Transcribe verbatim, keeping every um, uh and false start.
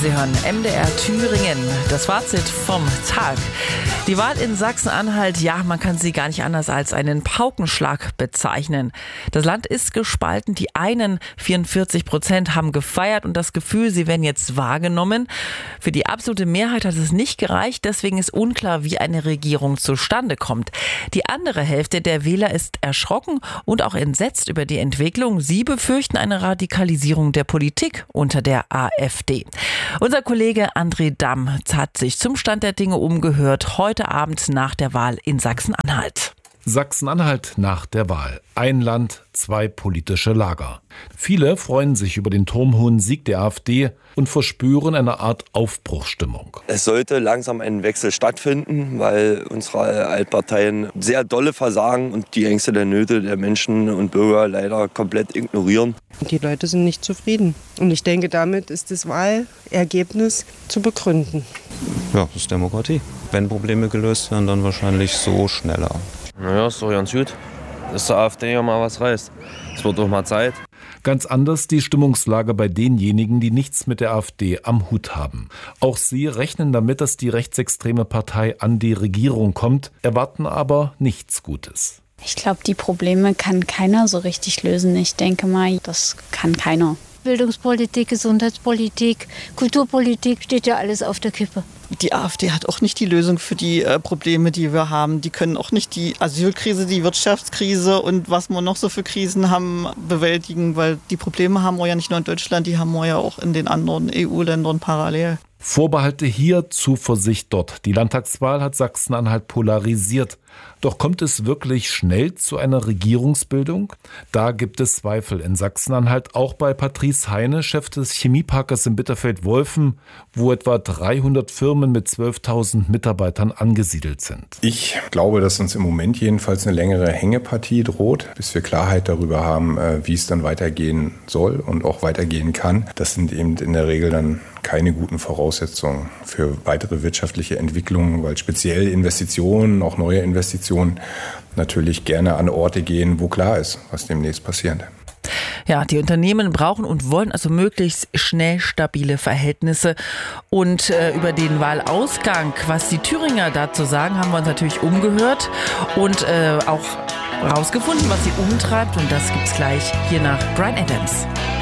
Sie hören M D R Thüringen, das Fazit vom Tag. Die Wahl in Sachsen-Anhalt, ja, man kann sie gar nicht anders als einen Paukenschlag bezeichnen. Das Land ist gespalten. Die einen, vierundvierzig Prozent, haben gefeiert und das Gefühl, sie werden jetzt wahrgenommen. Für die absolute Mehrheit hat es nicht gereicht. Deswegen ist unklar, wie eine Regierung zustande kommt. Die andere Hälfte der Wähler ist erschrocken und auch entsetzt über die Entwicklung. Sie befürchten eine Radikalisierung der Politik unter der AfD. Unser Kollege André Damm hat sich zum Stand der Dinge umgehört, heute Abend nach der Wahl in Sachsen-Anhalt. Sachsen-Anhalt nach der Wahl. Ein Land, zwei politische Lager. Viele freuen sich über den turmhohen Sieg der AfD und verspüren eine Art Aufbruchsstimmung. Es sollte langsam ein Wechsel stattfinden, weil unsere Altparteien sehr dolle versagen und die Ängste der Nöte der Menschen und Bürger leider komplett ignorieren. Die Leute sind nicht zufrieden. Und ich denke, damit ist das Wahlergebnis zu begründen. Ja, das ist Demokratie. Wenn Probleme gelöst werden, dann wahrscheinlich so schneller. Naja, ist doch ganz gut, dass der AfD ja mal was reißt. Es wird doch mal Zeit. Ganz anders die Stimmungslage bei denjenigen, die nichts mit der AfD am Hut haben. Auch sie rechnen damit, dass die rechtsextreme Partei an die Regierung kommt, erwarten aber nichts Gutes. Ich glaube, die Probleme kann keiner so richtig lösen. Ich denke mal, das kann keiner. Bildungspolitik, Gesundheitspolitik, Kulturpolitik, steht ja alles auf der Kippe. Die AfD hat auch nicht die Lösung für die äh, Probleme, die wir haben. Die können auch nicht die Asylkrise, die Wirtschaftskrise und was wir noch so für Krisen haben, bewältigen, weil die Probleme haben wir ja nicht nur in Deutschland, die haben wir ja auch in den anderen E U-Ländern parallel. Vorbehalte hier, Zuversicht dort. Die Landtagswahl hat Sachsen-Anhalt polarisiert. Doch kommt es wirklich schnell zu einer Regierungsbildung? Da gibt es Zweifel in Sachsen-Anhalt, auch bei Patrice Heine, Chef des Chemieparkes in Bitterfeld-Wolfen, wo etwa dreihundert Firmen mit zwölftausend Mitarbeitern angesiedelt sind. Ich glaube, dass uns im Moment jedenfalls eine längere Hängepartie droht, bis wir Klarheit darüber haben, wie es dann weitergehen soll und auch weitergehen kann. Das sind eben in der Regel dann keine guten Voraussetzungen für weitere wirtschaftliche Entwicklungen, weil speziell Investitionen, auch neue Investitionen, natürlich gerne an Orte gehen, wo klar ist, was demnächst passiert. Ja, die Unternehmen brauchen und wollen also möglichst schnell stabile Verhältnisse. Und äh, über den Wahlausgang, was die Thüringer dazu sagen, haben wir uns natürlich umgehört und äh, auch rausgefunden, was sie umtreibt. Und das gibt's gleich hier nach Bryan Adams.